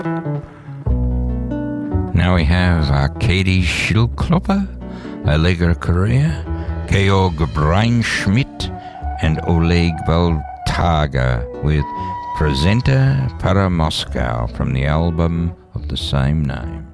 Now we have Arkady Schildklopper, Allegra Correa, Georg Breinschmidt, and Oleg Baltaga with Presenter para Moscow from the album of the same name.